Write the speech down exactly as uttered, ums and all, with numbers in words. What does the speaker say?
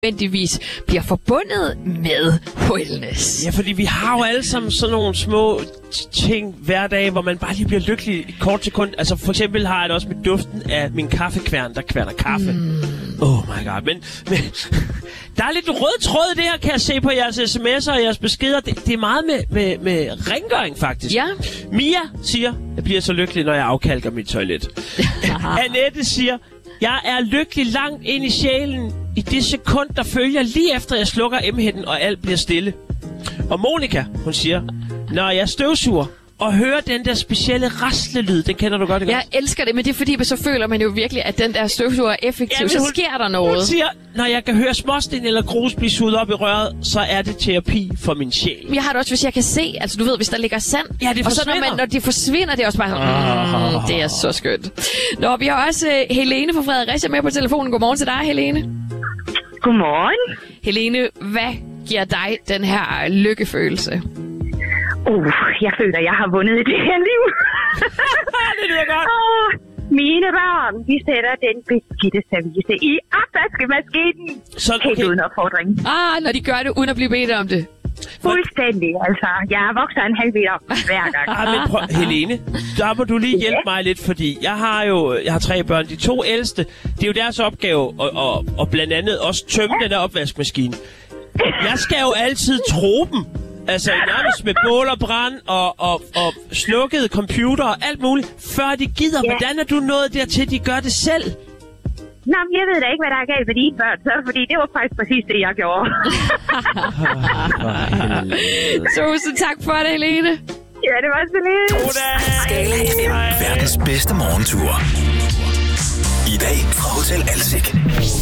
nødvendigvis bliver forbundet med wellness. Ja, fordi vi har jo alle sammen sådan nogle små ting hver dag, hvor man bare lige bliver lykkelig i kort sekund. Altså for eksempel har jeg det også med duften af min kaffekværn, der kværner kaffe. Mm. Oh my god. Men, men der er lidt rød tråd i det her, kan jeg se på jeres sms'er og jeres beskeder. Det, det er meget med, med, med rengøring, faktisk. Ja. Mia siger, jeg bliver så lykkelig, når jeg afkalker mit toilet. Annette siger, jeg er lykkelig langt ind i sjælen i det sekund, der følger lige efter jeg slukker emhætten, og alt bliver stille. Og Monika, hun siger, når jeg støvsuger og hører den der specielle raslelyd, den kender du godt, ikke? Jeg elsker det, men det er fordi, så føler man jo virkelig, at den der støvsuger er effektiv. Ja, så hun, sker der noget. Hun siger, når jeg kan høre småsten eller grus blive suget op i røret, så er det terapi for min sjæl. Jeg har det også, hvis jeg kan se, altså du ved, hvis der ligger sand. Ja, det og så når, man, når det forsvinder, det er også bare sådan, mm, det er så skønt. Nå, vi har også uh, Helene fra Fredericia med på telefonen. Godmorgen til dig, Helene. Godmorgen. Helene, hvad giver dig den her lykkefølelse? Uh, jeg føler, at jeg har vundet i det her liv. Det lyder godt. Oh, mine børn, de sætter den beskidte service i opvaskemaskinen. Så helt okay. uden opfordring. Ah, når de gør det, uden at blive bedt om det. Fuldstændig, altså. Jeg vokser en halv meter hver gang. Ah, men prøv, Helene, der må du lige hjælpe mig lidt, fordi jeg har jo jeg har tre børn. De to ældste, det er jo deres opgave at, at, at blandt andet også tømme ja. den der opvaskemaskine. Jeg skal jo altid tro dem. Altså nærmest med bål og brand og, og, og slukkede computer og alt muligt, før de gider. Ja. Hvordan er du nået dertil, de gør det selv? Nå, men jeg ved da ikke, hvad der er galt med dine børn, så, fordi det var faktisk præcis det, jeg gjorde. Tusind tak for det, Helene. Ja, det var så lidt. Skala F M. Verdens bedste morgentur. I dag fra Hotel Alsik.